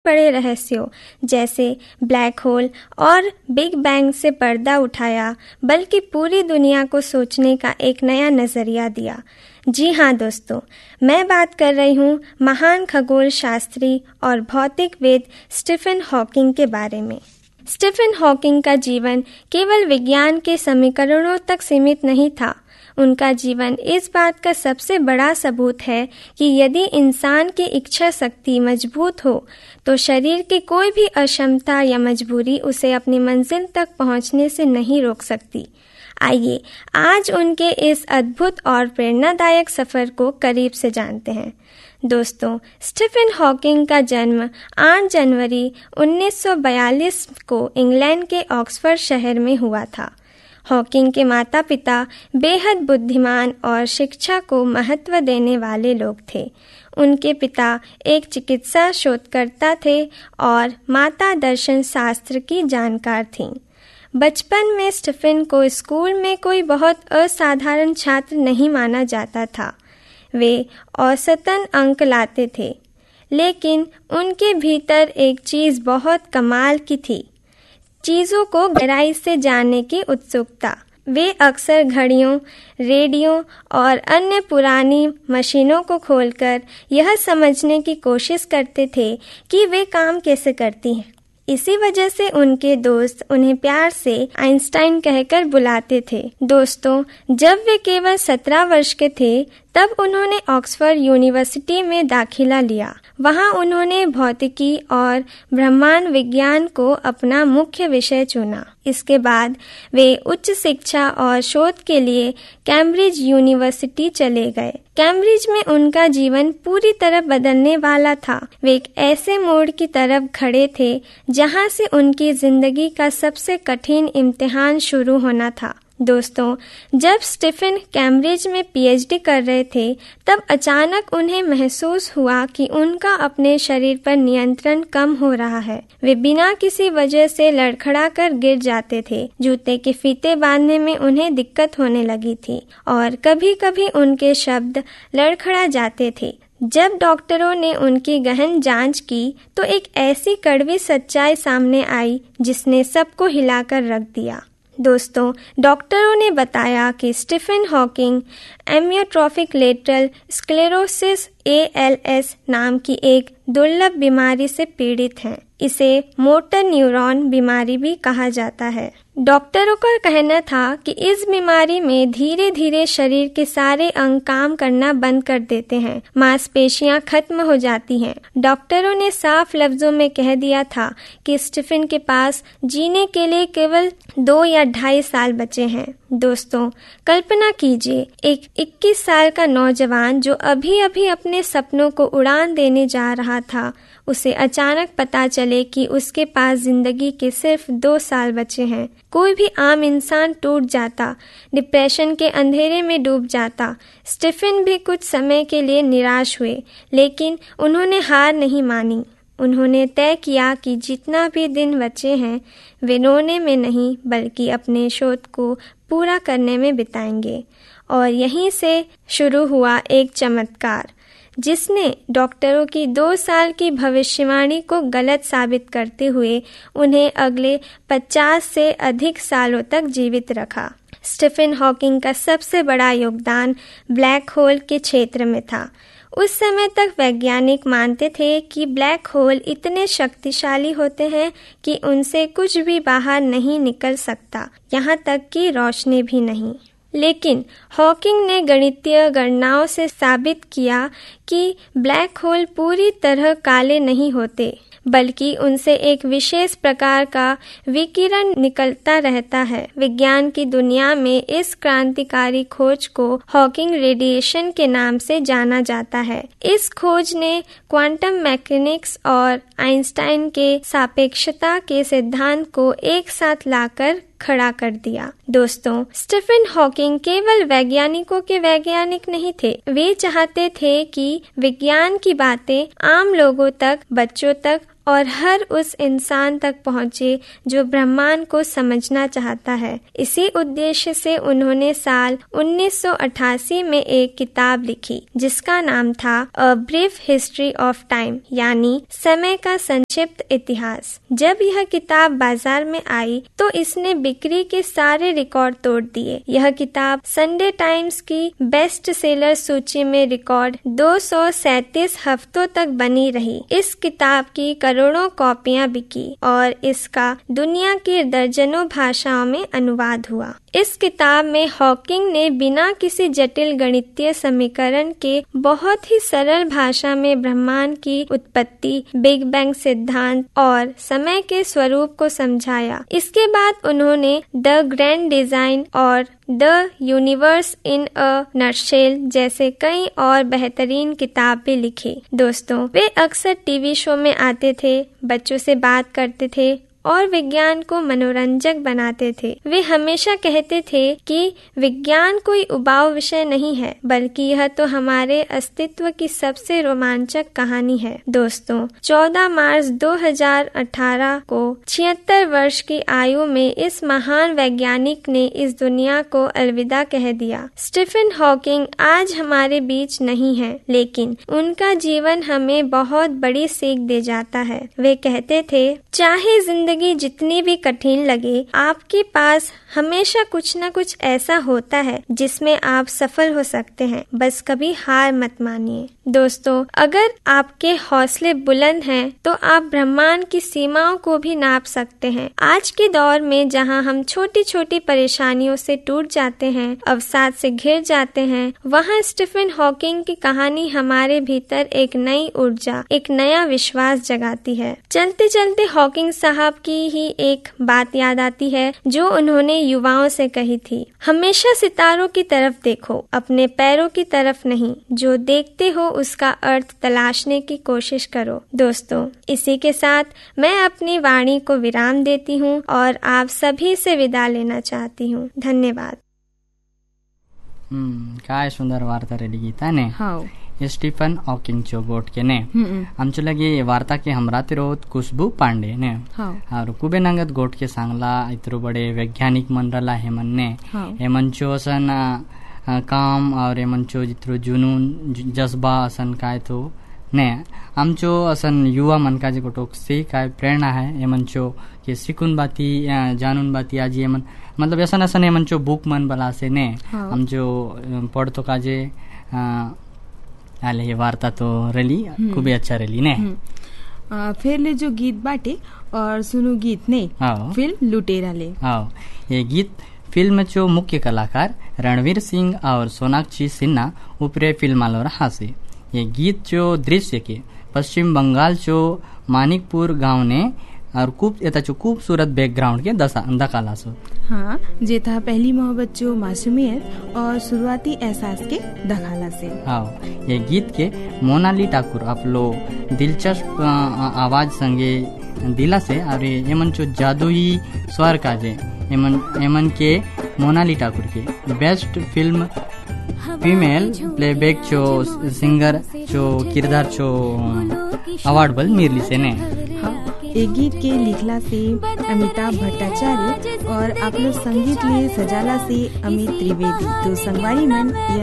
बड़े रहस्यों जैसे ब्लैक होल और बिग बैंग से पर्दा उठाया, बल्कि पूरी दुनिया को सोचने का एक नया नजरिया दिया। जी हाँ दोस्तों, मैं बात कर रही हूँ महान खगोल शास्त्री और भौतिकवेद स्टीफन हॉकिंग के बारे में। स्टीफन हॉकिंग का जीवन केवल विज्ञान के समीकरणों तक सीमित नहीं था। उनका जीवन इस बात का सबसे बड़ा सबूत है कि यदि इंसान की इच्छा शक्ति मजबूत हो तो शरीर की कोई भी अक्षमता या मजबूरी उसे अपनी मंजिल तक पहुंचने से नहीं रोक सकती। आइए आज उनके इस अद्भुत और प्रेरणादायक सफर को करीब से जानते हैं। दोस्तों, स्टीफन हॉकिंग का जन्म 8 जनवरी 1942 को इंग्लैंड के ऑक्सफोर्ड शहर में हुआ था। हॉकिंग के माता पिता बेहद बुद्धिमान और शिक्षा को महत्व देने वाले लोग थे। उनके पिता एक चिकित्सा शोधकर्ता थे और माता दर्शन शास्त्र की जानकार थीं। बचपन में स्टीफन को स्कूल में कोई बहुत असाधारण छात्र नहीं माना जाता था। वे औसतन अंक लाते थे, लेकिन उनके भीतर एक चीज बहुत कमाल की थी, चीजों को गहराई से जानने की उत्सुकता। वे अक्सर घड़ियों, रेडियो और अन्य पुरानी मशीनों को खोलकर यह समझने की कोशिश करते थे कि वे काम कैसे करती हैं। इसी वजह से उनके दोस्त उन्हें प्यार से आइंस्टाइन कहकर बुलाते थे। दोस्तों, जब वे केवल 17 वर्ष के थे तब उन्होंने ऑक्सफोर्ड यूनिवर्सिटी में दाखिला लिया। वहां उन्होंने भौतिकी और ब्रह्मांड विज्ञान को अपना मुख्य विषय चुना। इसके बाद वे उच्च शिक्षा और शोध के लिए कैम्ब्रिज यूनिवर्सिटी चले गए। कैम्ब्रिज में उनका जीवन पूरी तरह बदलने वाला था। वे एक ऐसे मोड़ की तरफ खड़े थे जहां से उनकी जिंदगी का सबसे कठिन इम्तिहान शुरू होना था। दोस्तों, जब स्टीफन कैम्ब्रिज में पीएचडी कर रहे थे तब अचानक उन्हें महसूस हुआ कि उनका अपने शरीर पर नियंत्रण कम हो रहा है। वे बिना किसी वजह से लड़खड़ा कर गिर जाते थे। जूते के फीते बांधने में उन्हें दिक्कत होने लगी थी और कभी कभी उनके शब्द लड़खड़ा जाते थे। जब डॉक्टरों ने उनकी गहन जांच की तो एक ऐसी कड़वी सच्चाई सामने आई जिसने सबको हिलाकर रख दिया। दोस्तों, डॉक्टरों ने बताया कि Stephen Hawking amyotrophic lateral sclerosis ALS नाम की एक दुर्लभ बीमारी से पीड़ित हैं। इसे मोटर न्यूरॉन बीमारी भी कहा जाता है। डॉक्टरों का कहना था कि इस बीमारी में धीरे धीरे शरीर के सारे अंग काम करना बंद कर देते हैं, मांसपेशियां खत्म हो जाती हैं। डॉक्टरों ने साफ लफ्जों में कह दिया था कि स्टीफन के पास जीने के लिए केवल 2 या 2.5 साल बचे हैं। दोस्तों, कल्पना कीजिए, एक 21 साल का नौजवान जो अभी अभी अपने सपनों को उड़ान देने जा रहा था, उसे अचानक पता चले कि उसके पास जिंदगी के सिर्फ 2 साल बचे हैं। कोई भी आम इंसान टूट जाता, डिप्रेशन के अंधेरे में डूब जाता। स्टीफन भी कुछ समय के लिए निराश हुए, लेकिन उन्होंने हार नहीं मानी। उन्होंने तय किया कि जितना भी दिन बचे हैं वे रोने में नहीं बल्कि अपने शोध को पूरा करने में बिताएंगे। और यहीं से शुरू हुआ एक चमत्कार जिसने डॉक्टरों की 2 साल की भविष्यवाणी को गलत साबित करते हुए उन्हें अगले 50 से अधिक सालों तक जीवित रखा। स्टीफन हॉकिंग का सबसे बड़ा योगदान ब्लैक होल के क्षेत्र में था। उस समय तक वैज्ञानिक मानते थे कि ब्लैक होल इतने शक्तिशाली होते हैं कि उनसे कुछ भी बाहर नहीं निकल सकता, यहाँ तक कि रोशनी भी नहीं। लेकिन हॉकिंग ने गणितीय गणनाओं से साबित किया कि ब्लैक होल पूरी तरह काले नहीं होते, बल्कि उनसे एक विशेष प्रकार का विकिरण निकलता रहता है। विज्ञान की दुनिया में इस क्रांतिकारी खोज को हॉकिंग रेडिएशन के नाम से जाना जाता है। इस खोज ने क्वांटम मैकेनिक्स और आइंस्टाइन के सापेक्षता के सिद्धांत को एक साथ लाकर खड़ा कर दिया। दोस्तों, स्टीफन हॉकिंग केवल वैज्ञानिकों के वैज्ञानिक नहीं थे। वे चाहते थे कि विज्ञान की बातें आम लोगों तक, बच्चों तक और हर उस इंसान तक पहुँचे जो ब्रह्मांड को समझना चाहता है। इसी उद्देश्य से उन्होंने साल 1988 में एक किताब लिखी जिसका नाम था a brief history of time, यानी समय का संक्षिप्त इतिहास। जब यह किताब बाजार में आई तो इसने बिक्री के सारे रिकॉर्ड तोड़ दिए। यह किताब संडे टाइम्स की बेस्ट सेलर सूची में रिकॉर्ड 237 हफ्तों तक बनी रही। इस किताब की करोड़ों कॉपियां बिकी और इसका दुनिया की दर्जनों भाषाओं में अनुवाद हुआ। इस किताब में हॉकिंग ने बिना किसी जटिल गणितीय समीकरण के बहुत ही सरल भाषा में ब्रह्मांड की उत्पत्ति, बिग बैंग सिद्धांत और समय के स्वरूप को समझाया। इसके बाद उन्होंने द ग्रैंड डिजाइन और the universe in a nutshell जैसे कई और बेहतरीन किताब भी लिखी। दोस्तों, वे अक्सर टीवी शो में आते थे, बच्चों से बात करते थे और विज्ञान को मनोरंजक बनाते थे। वे हमेशा कहते थे कि विज्ञान कोई उबाऊ विषय नहीं है, बल्कि यह तो हमारे अस्तित्व की सबसे रोमांचक कहानी है। दोस्तों, 14 मार्च 2018 को 76 वर्ष की आयु में इस महान वैज्ञानिक ने इस दुनिया को अलविदा कह दिया। स्टीफन हॉकिंग आज हमारे बीच नहीं है, लेकिन उनका जीवन हमें बहुत बड़ी सीख दे जाता है। वे कहते थे, चाहे जिंदगी जितनी भी कठिन लगे, आपके पास हमेशा कुछ न कुछ ऐसा होता है जिसमें आप सफल हो सकते हैं। बस कभी हार मत मानिए। दोस्तों, अगर आपके हौसले बुलंद हैं तो आप ब्रह्मांड की सीमाओं को भी नाप सकते हैं। आज के दौर में जहां हम छोटी छोटी परेशानियों से टूट जाते हैं, अवसाद से घिर जाते हैं, वहां स्टीफन हॉकिंग की कहानी हमारे भीतर एक नई ऊर्जा, एक नया विश्वास जगाती है। चलते चलते हॉकिंग साहब की ही एक बात याद आती है जो उन्होंने युवाओं से कही थी, हमेशा सितारों की तरफ देखो, अपने पैरों की तरफ नहीं। जो देखते हो उसका अर्थ तलाशने की कोशिश करो। दोस्तों, इसी के साथ मैं अपनी वाणी को विराम देती हूँ और आप सभी से विदा लेना चाहती हूँ। धन्यवाद। काय सुंदर वार्ता रेडी गीता ने स्टीफन हॉकिंगचो गोटके ने आमचे लगे वार्ता के हमरा तिरोत खुशबू पांडे ने और कुबे नंगत गोटके सांगला इतरो बड़े वैज्ञानिक मन रला हेमन ने हेमनचो असन काम और हेमनचो जितरो जुनून जज्बा असन काय तो ने आमचो असन युवा मन का जे गोटोक से काय प्रेरणा है हेमनचो के सिकुन बाती जानून बाती आज हेमन मतलब असन असन हेमनचो बुक मन बला से ने आमचो पढ़तो काजे आले ये वार्ता तो रली खूब अच्छा रली ने। फिर ले जो गीत बाटे और सुनो गीत ने फिल्म लुटेरा ले। ये गीत फिल्म जो मुख्य कलाकार रणवीर सिंह और सोनाक्षी सिन्हा ऊपरे फिल्म आलो रहा से। ये गीत जो दृश्य के पश्चिम बंगाल जो मानिकपुर गांव ने और खूबसूरत बैकग्राउंड के दकाला सो। हाँ, जे था पहली मोहब्बत जो मासूमियत और शुरुआती एहसास के दखाला से। हाँ, ये गीत के मोनाली ठाकुर आप लोग दिलचस्प आवाज संगे दिला से और एमन जो जादुई स्वर का जे एमन के मोनाली ठाकुर के बेस्ट फिल्म फीमेल प्लेबैक जो सिंगर जो किरदार जो अवार्ड बल मिरली से ने। एक गीत के लिखला से अमिताभ भट्टाचार्य और आप लोग संगीत लिए सजाला से अमित त्रिवेदी। तो संगवारी मन